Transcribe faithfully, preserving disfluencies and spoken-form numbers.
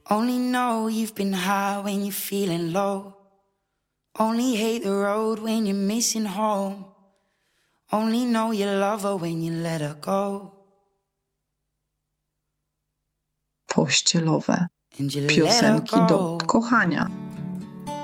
Only know you've been high when you're feeling low. Only hate the road when you're missing home. Only know you love her when you let her go. Pościelowe And you let her piosenki do go. kochania.